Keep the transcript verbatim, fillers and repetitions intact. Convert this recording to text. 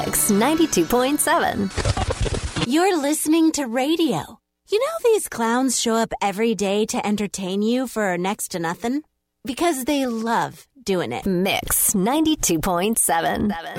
Mix ninety-two point seven. You're listening to radio. You know these clowns show up every day to entertain you for next to nothing? Because they love doing it. Mix ninety-two point seven.